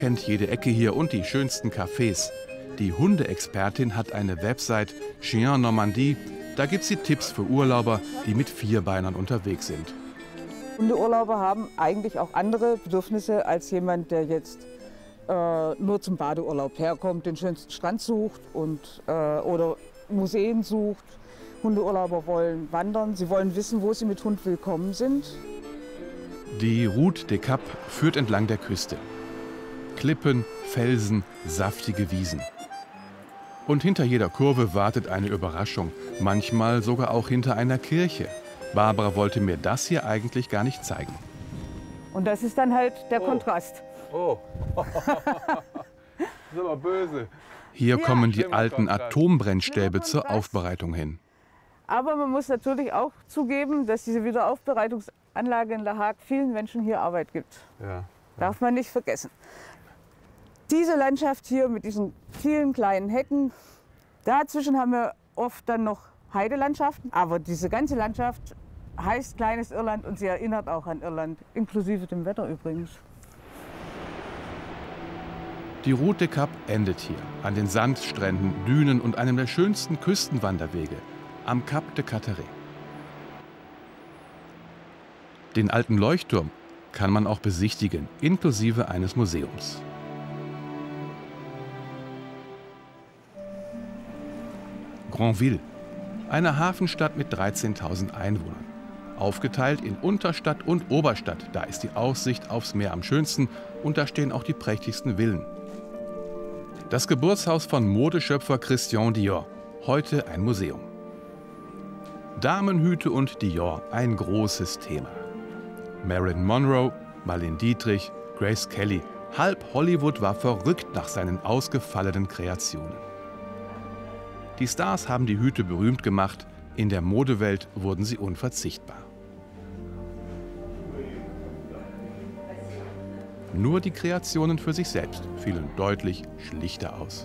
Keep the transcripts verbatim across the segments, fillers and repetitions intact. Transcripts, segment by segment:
Kennt jede Ecke hier und die schönsten Cafés. Die Hundeexpertin hat eine Website, Chien Normandie. Da gibt sie Tipps für Urlauber, die mit Vierbeinern unterwegs sind. Hundeurlauber haben eigentlich auch andere Bedürfnisse als jemand, der jetzt äh, nur zum Badeurlaub herkommt, den schönsten Strand sucht und, äh, oder Museen sucht. Hundeurlauber wollen wandern, sie wollen wissen, wo sie mit Hund willkommen sind. Die Route des Caps führt entlang der Küste. Klippen, Felsen, saftige Wiesen. Und hinter jeder Kurve wartet eine Überraschung, manchmal sogar auch hinter einer Kirche. Barbara wollte mir das hier eigentlich gar nicht zeigen. Und das ist dann halt der oh. Kontrast. Oh, das ist aber böse. Hier ja. kommen die alten Atombrennstäbe zur Aufbereitung hin. Aber man muss natürlich auch zugeben, dass diese Wiederaufbereitungsanlage in La Hague vielen Menschen hier Arbeit gibt. Ja, ja. Darf man nicht vergessen. Diese Landschaft hier mit diesen vielen kleinen Hecken, dazwischen haben wir oft dann noch Heidelandschaften. Aber diese ganze Landschaft heißt kleines Irland und sie erinnert auch an Irland, inklusive dem Wetter übrigens. Die Route des Caps endet hier, an den Sandstränden, Dünen und einem der schönsten Küstenwanderwege, am Cap de Carteret. Den alten Leuchtturm kann man auch besichtigen, inklusive eines Museums. Granville, eine Hafenstadt mit dreizehntausend Einwohnern. Aufgeteilt in Unterstadt und Oberstadt, da ist die Aussicht aufs Meer am schönsten und da stehen auch die prächtigsten Villen. Das Geburtshaus von Modeschöpfer Christian Dior, heute ein Museum. Damenhüte und Dior, ein großes Thema. Marilyn Monroe, Marlene Dietrich, Grace Kelly, halb Hollywood war verrückt nach seinen ausgefallenen Kreationen. Die Stars haben die Hüte berühmt gemacht, in der Modewelt wurden sie unverzichtbar. Nur die Kreationen für sich selbst fielen deutlich schlichter aus.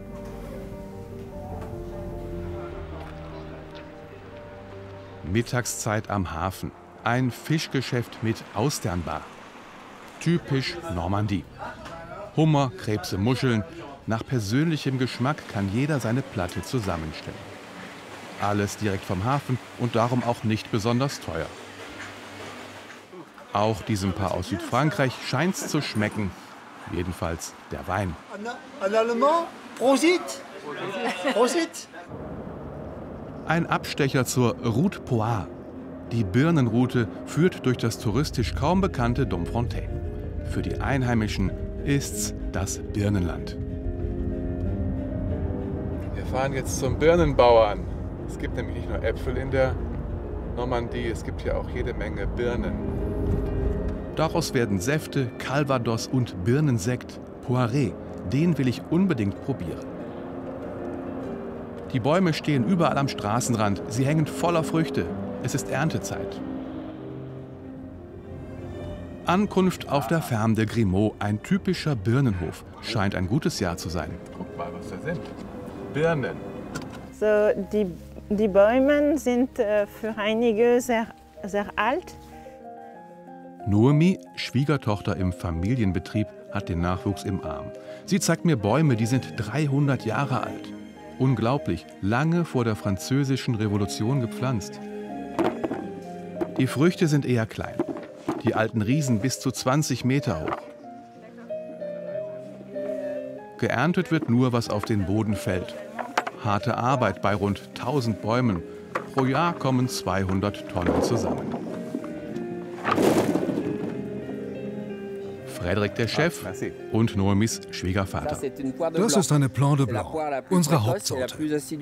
Mittagszeit am Hafen, ein Fischgeschäft mit Austernbar. Typisch Normandie. Hummer, Krebse, Muscheln. Nach persönlichem Geschmack kann jeder seine Platte zusammenstellen. Alles direkt vom Hafen und darum auch nicht besonders teuer. Auch diesem Paar aus Südfrankreich scheint's zu schmecken. Jedenfalls der Wein. Ein Allemand? Prosit! Prosit! Ein Abstecher zur Route Poire. Die Birnenroute führt durch das touristisch kaum bekannte Domfront. Für die Einheimischen ist's das Birnenland. Wir fahren jetzt zum Birnenbauern. Es gibt nämlich nicht nur Äpfel in der Normandie, es gibt hier auch jede Menge Birnen. Daraus werden Säfte, Calvados und Birnensekt, Poiré. Den will ich unbedingt probieren. Die Bäume stehen überall am Straßenrand, sie hängen voller Früchte. Es ist Erntezeit. Ankunft auf der Ferme de Grimaud, ein typischer Birnenhof. Scheint ein gutes Jahr zu sein. Guck mal, was da sind. Birnen. So, die, die Bäume sind äh, für einige sehr, sehr alt. Noemi, Schwiegertochter im Familienbetrieb, hat den Nachwuchs im Arm. Sie zeigt mir Bäume, die sind dreihundert Jahre alt. Unglaublich, lange vor der Französischen Revolution gepflanzt. Die Früchte sind eher klein. Die alten Riesen bis zu zwanzig Meter hoch. Geerntet wird nur, was auf den Boden fällt. Harte Arbeit bei rund tausend Bäumen. Pro Jahr kommen zweihundert Tonnen zusammen. Frederik, der Chef, und Noemis Schwiegervater. Das ist eine Plan de Blanc, unsere Hauptsorte.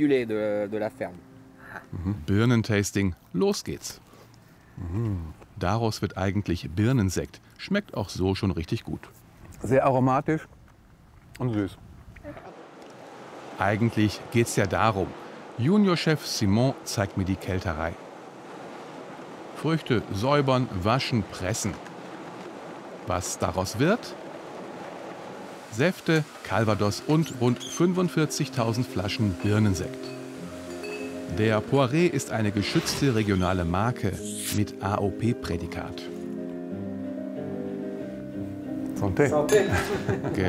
Mhm. Birnentasting, los geht's. Mhm. Daraus wird eigentlich Birnensekt. Schmeckt auch so schon richtig gut. Sehr aromatisch und süß. Eigentlich geht's ja darum. Juniorchef Simon zeigt mir die Kälterei. Früchte säubern, waschen, pressen. Was daraus wird? Säfte, Calvados und rund fünfundvierzigtausend Flaschen Birnensekt. Der Poiré ist eine geschützte regionale Marke mit A O P-Prädikat. Santé. Santé.